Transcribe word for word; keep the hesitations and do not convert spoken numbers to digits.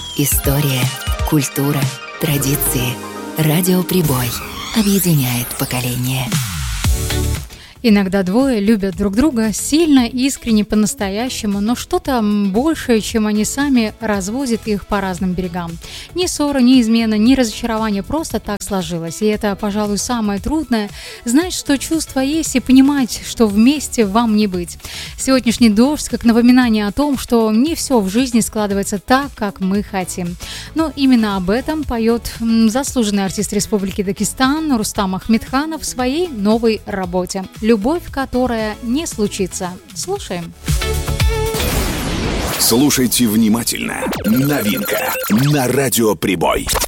История, культура, традиции. Радио Прибой объединяет поколения. Иногда двое любят друг друга сильно, искренне, по-настоящему, но что-то большее, чем они сами, разводит их по разным берегам. Ни ссора, ни измена, ни разочарование просто так сложилось. И это, пожалуй, самое трудное – знать, что чувства есть, и понимать, что вместе вам не быть. Сегодняшний дождь как напоминание о том, что не все в жизни складывается так, как мы хотим. Но именно об этом поет заслуженный артист Республики Дагестан Рустам Ахмедханов в своей новой работе. «Любовь, которая не случится». Слушаем. Слушайте внимательно. Новинка на Радио Прибой.